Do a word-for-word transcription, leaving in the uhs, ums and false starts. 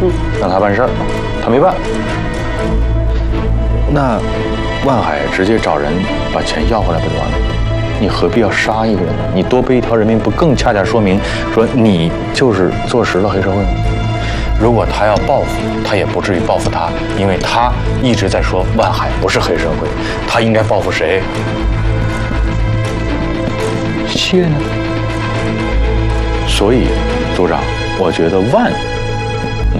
嗯，让他办事儿，他没办。那万海直接找人把钱要回来不就完了？你何必要杀一个人呢？你多背一条人命，不更恰恰说明说你就是坐实了黑社会吗？如果他要报复，他也不至于报复他，因为他一直在说万海不是黑社会，他应该报复谁？谢呢？所以，组长，我觉得万